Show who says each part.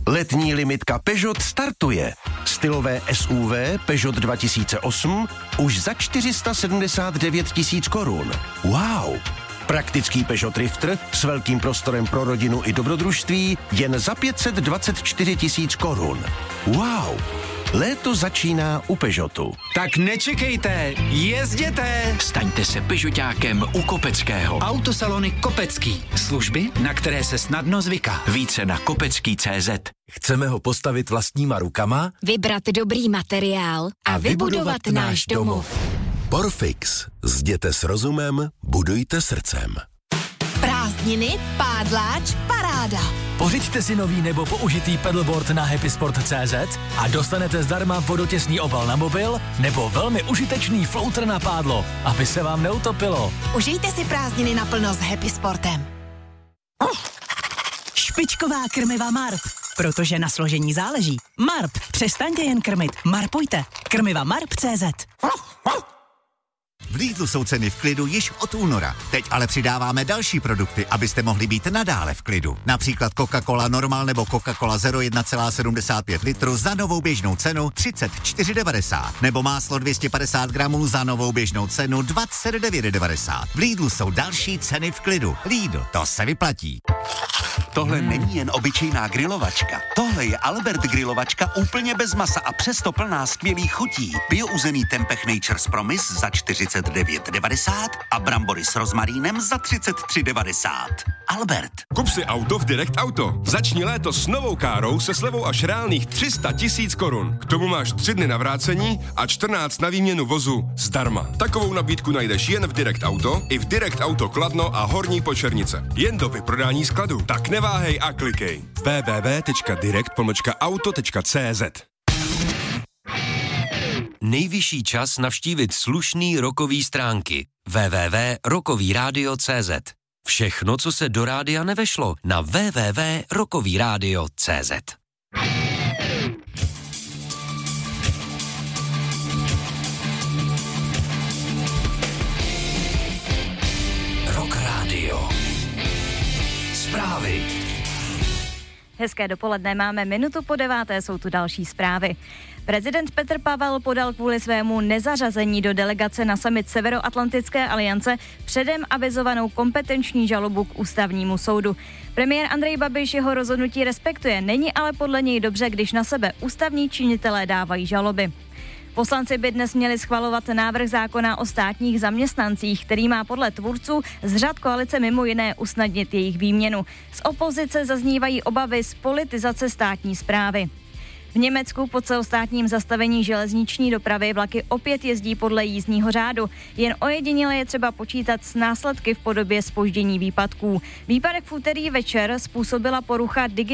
Speaker 1: Letní limitka Peugeot startuje. Stylové SUV Peugeot 2008 už za 479 000 korun. Wow! Praktický Peugeot Drifter s velkým prostorem pro rodinu i dobrodružství jen za 524 000 korun. Wow! Léto začíná u Peugeotu.
Speaker 2: Tak nečekejte, jezděte!
Speaker 3: Staňte se Peugeotákem u Kopeckého.
Speaker 2: Autosalony Kopecký. Služby, na které se snadno zvyká.
Speaker 3: Více na kopecký.cz.
Speaker 4: Chceme ho postavit vlastníma rukama?
Speaker 5: Vybrat dobrý materiál a vybudovat náš domov.
Speaker 4: Porfix. Zděte s rozumem, budujte srdcem.
Speaker 5: Prázdniny, pádláč, paráda.
Speaker 6: Pořiďte si nový nebo použitý pedalboard na happysport.cz a dostanete zdarma vodotěsný obal na mobil nebo velmi užitečný floater na pádlo, aby se vám neutopilo.
Speaker 5: Užijte si prázdniny naplno s Happy Sportem.
Speaker 7: Špičková krmiva Marp, protože na složení záleží. Marp, přestaňte jen krmit, marpujte. Krmiva Marp.cz.
Speaker 8: V Lidlu jsou ceny v klidu již od února. Teď ale přidáváme další produkty, abyste mohli být nadále v klidu. Například Coca-Cola Normal nebo Coca-Cola Zero 1,75 litru za novou běžnou cenu 34,90. Nebo máslo 250 gramů za novou běžnou cenu 29,90. V Lidlu jsou další ceny v klidu. Lidl, to se vyplatí.
Speaker 9: Tohle není jen obyčejná grilovačka. Tohle je Albert grilovačka úplně bez masa a přesto plná skvělých chutí. Biouzený Tempeh Nature's Promise za 49,90 a brambory s rozmarínem za 33,90. Albert.
Speaker 10: Kup si auto v Direct Auto. Začni léto s novou károu se slevou až reálných 300 000 korun. K tomu máš 3 dny na vrácení a 14 na výměnu vozu zdarma. Takovou nabídku najdeš jen v Direct Auto i v Direct Auto Kladno a Horní Počernice. Jen do vyprodání skladu. Tak neváhej a klikej. www.direct-auto.cz.
Speaker 11: Nejvyšší čas navštívit slušný rockový stránky www.rockovyradio.cz. Všechno, co se do rádia nevešlo, na www.rockovyradio.cz. Rock Radio. Zprávy.
Speaker 12: Hezké dopoledne, máme 8:01, jsou tu další zprávy. Prezident Petr Pavel podal kvůli svému nezařazení do delegace na summit Severoatlantické aliance předem avizovanou kompetenční žalobu k ústavnímu soudu. Premiér Andrej Babiš jeho rozhodnutí respektuje, není ale podle něj dobře, když na sebe ústavní činitelé dávají žaloby. Poslanci by dnes měli schvalovat návrh zákona o státních zaměstnancích, který má podle tvůrců z řad koalice mimo jiné usnadnit jejich výměnu. Z opozice zaznívají obavy z politizace státní správy. V Německu po celostátním zastavení železniční dopravy vlaky opět jezdí podle jízdního řádu. Jen ojediněle je třeba počítat s následky v podobě zpoždění výpadků. Výpadek v úterý večer způsobila porucha